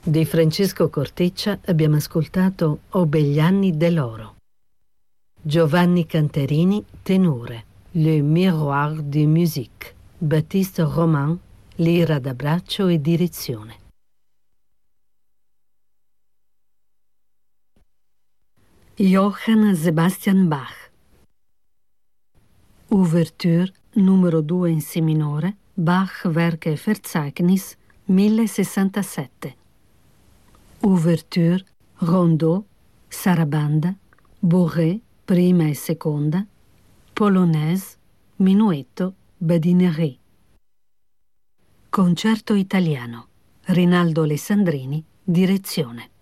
Di Francesco Corteccia abbiamo ascoltato O begli anni dell'oro. Giovanni Canterini, tenore, Le Miroir de Musique. Baptiste Roman, lira da braccio e direzione. Johann Sebastian Bach. Ouverture numero 2 in Si minore, Bach Werke Verzeichnis 1067. Ouverture, Rondeau, Sarabanda, Bourrée, prima e seconda, Polonaise, Minuetto, Badinerie. Concerto italiano, Rinaldo Alessandrini, direzione.